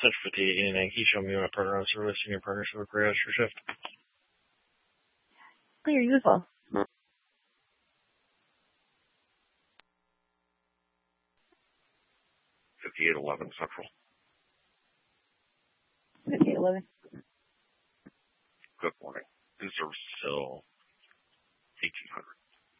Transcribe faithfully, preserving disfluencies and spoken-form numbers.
Central fifty-eight Yankee, show me what partner on service in your partnership with Gray Astro Shift. Clear, useful. fifty-eight eleven Central. fifty-eight eleven. Good morning. New service till eighteen hundred.